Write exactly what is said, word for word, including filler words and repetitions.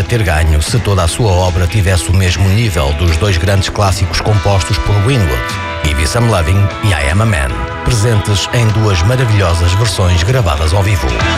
ter ganho se toda a sua obra tivesse o mesmo nível dos dois grandes clássicos compostos por Winwood, Give You Some Loving e I Am a Man, presentes em duas maravilhosas versões gravadas ao vivo.